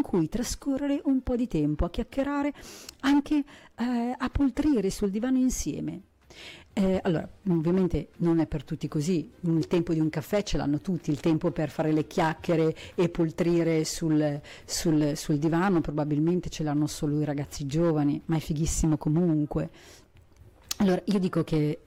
cui trascorrere un po' di tempo a chiacchierare, anche a poltrire sul divano insieme. Allora, ovviamente non è per tutti così, il tempo di un caffè ce l'hanno tutti, il tempo per fare le chiacchiere e poltrire sul divano probabilmente ce l'hanno solo i ragazzi giovani, ma è fighissimo comunque. Allora, io dico che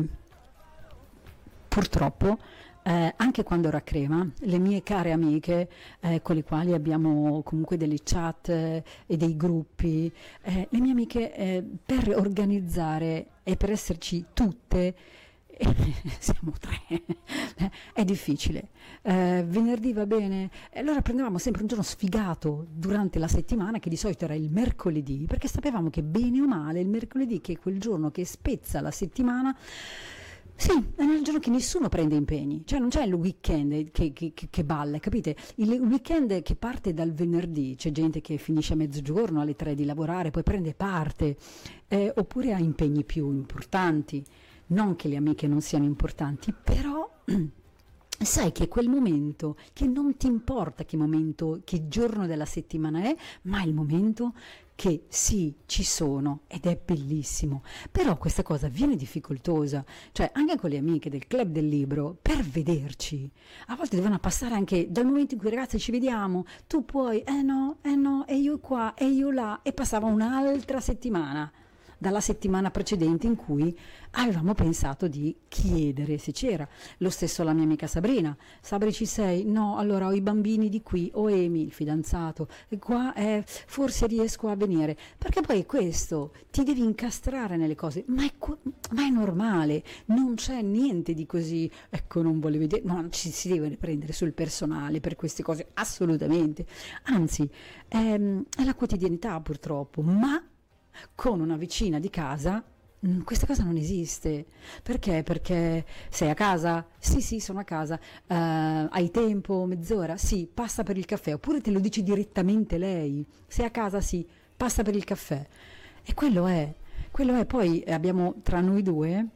purtroppo anche quando ero a Crema, le mie care amiche con le quali abbiamo comunque delle chat e dei gruppi, le mie amiche per organizzare e per esserci tutte, siamo 3, è difficile. Venerdì va bene, e allora prendevamo sempre un giorno sfigato durante la settimana, che di solito era il mercoledì, perché sapevamo che bene o male il mercoledì, che è quel giorno che spezza la settimana, sì, è il giorno che nessuno prende impegni, cioè non c'è il weekend che balla, capite? Il weekend che parte dal venerdì, c'è gente che finisce a mezzogiorno, alle 3 di lavorare, poi prende parte, oppure ha impegni più importanti. Non che le amiche non siano importanti, però sai che quel momento, che non ti importa che momento, che giorno della settimana è, ma è il momento che sì, ci sono ed è bellissimo. Però questa cosa viene difficoltosa, cioè anche con le amiche del club del libro, per vederci, a volte devono passare anche dal momento in cui ragazzi ci vediamo, tu puoi, no, e io qua, e io là, e passava un'altra settimana dalla settimana precedente in cui avevamo pensato di chiedere se c'era. Lo stesso la mia amica Sabrina: Sabri, ci sei? No, allora ho i bambini di qui, o Emi, il fidanzato, e qua forse riesco a venire, perché poi questo ti devi incastrare nelle cose, ma è normale, non c'è niente di così, ecco, non volevo vedere, no, ci si deve prendere sul personale per queste cose, assolutamente, anzi è la quotidianità purtroppo, ma con una vicina di casa questa cosa non esiste. Perché? Perché sei a casa? Sì, sono a casa. Hai tempo? Mezz'ora? Sì, passa per il caffè. Oppure te lo dice direttamente lei: sei a casa? Sì, passa per il caffè. E quello è. Poi abbiamo tra noi due,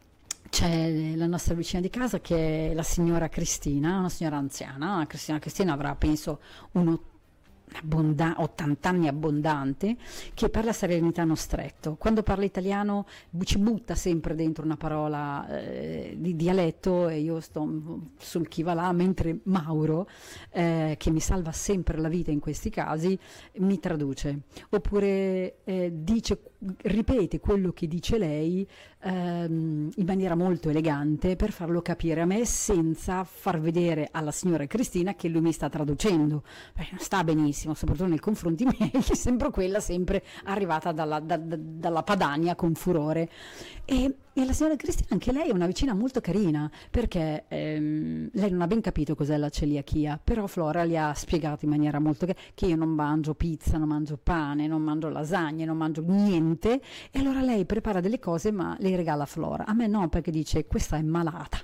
c'è la nostra vicina di casa che è la signora Cristina, una signora anziana. Cristina avrà penso 80 anni abbondante, che parla serenitano stretto. Quando parla italiano ci butta sempre dentro una parola di dialetto, e io sto sul chi va là, mentre Mauro, che mi salva sempre la vita in questi casi, mi traduce, oppure ripete quello che dice lei in maniera molto elegante per farlo capire a me, senza far vedere alla signora Cristina che lui mi sta traducendo, perché non sta benissimo, soprattutto nei confronti miei, che sembro quella sempre arrivata dalla Padania con furore. E la signora Cristina, anche lei è una vicina molto carina, perché lei non ha ben capito cos'è la celiachia, però Flora gli ha spiegato in maniera molto che io non mangio pizza, non mangio pane, non mangio lasagne, non mangio niente, e allora lei prepara delle cose ma le regala a Flora. A me no, perché dice: questa è malata.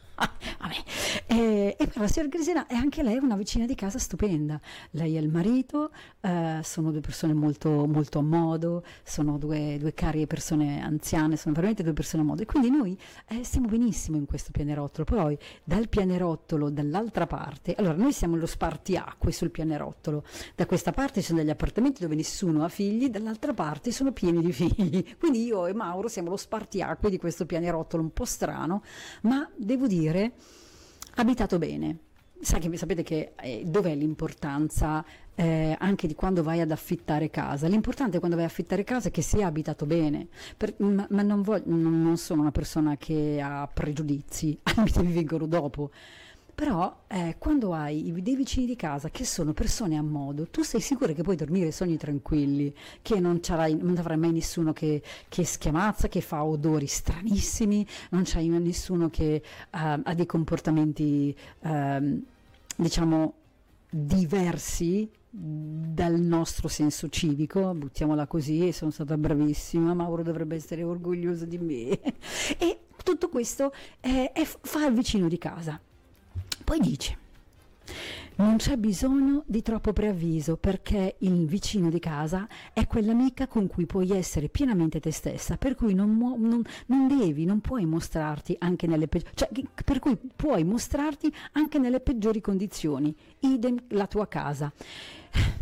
E per la signora Cristina è anche lei una vicina di casa stupenda. Lei e il marito sono due persone molto, molto a modo, sono due carie persone anziane, sono veramente due persone a modo, e quindi noi stiamo benissimo in questo pianerottolo. Poi dal pianerottolo dall'altra parte, allora noi siamo lo spartiacque sul pianerottolo, da questa parte ci sono degli appartamenti dove nessuno ha figli, dall'altra parte sono pieni di figli, quindi io e Mauro siamo lo spartiacque di questo pianerottolo un po' strano, ma devo dire abitato bene. Sapete che dov'è l'importanza anche di quando vai ad affittare casa? L'importante quando vai ad affittare casa è che sia abitato bene, ma non sono una persona che ha pregiudizi, mi vengono dopo. Però quando hai dei vicini di casa che sono persone a modo, tu sei sicura che puoi dormire sogni tranquilli, che non avrai mai nessuno che schiamazza, che fa odori stranissimi, non c'hai nessuno che ha dei comportamenti diciamo diversi dal nostro senso civico, buttiamola così, e sono stata bravissima, Mauro dovrebbe essere orgoglioso di me. E tutto questo fa il vicino di casa. Poi dice: non c'è bisogno di troppo preavviso, perché il vicino di casa è quell'amica con cui puoi essere pienamente te stessa, per cui non puoi mostrarti anche nelle per cui puoi mostrarti anche nelle peggiori condizioni, idem la tua casa.